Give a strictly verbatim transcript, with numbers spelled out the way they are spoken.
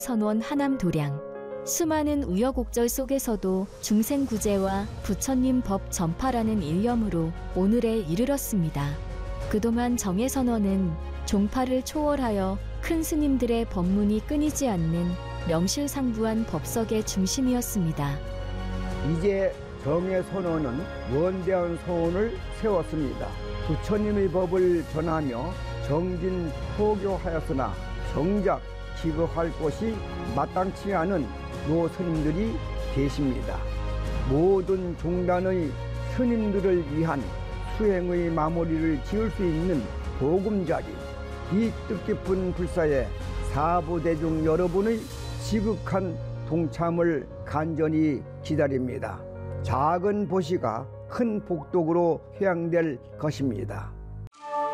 선원 하남 도량. 수많은 우여곡절 속에서도 중생구제와 부처님 법 전파라는 일념으로 오늘에 이르렀습니다. 그동안 정예선원은 종파를 초월하여 큰 스님들의 법문이 끊이지 않는 명실상부한 법석의 중심이었습니다. 이제 정예선원은 원대한 소원을 세웠습니다. 부처님의 법을 전하며 정진포교하였으나 정작 기거할 곳이 마땅치 않은 노스님들이 계십니다. 모든 종단의 스님들을 위한 수행의 마무리를 지을 수 있는 보금자리, 이 뜻깊은 불사에 사부대중 여러분의 지극한 동참을 간절히 기다립니다. 작은 보시가 큰 복덕으로 회양될 것입니다.